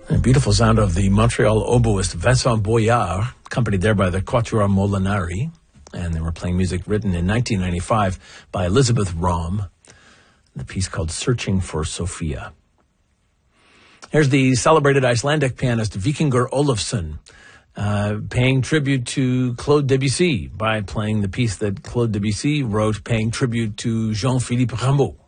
A beautiful sound of the Montreal oboist Vincent Boyard, accompanied there by the Quatuor Molinari. And they were playing music written in 1995 by Elizabeth Rom, the piece called Searching for Sophia. Here's the celebrated Icelandic pianist Vikingur Olafsson, paying tribute to Claude Debussy by playing the piece that Claude Debussy wrote, paying tribute to Jean-Philippe Rameau.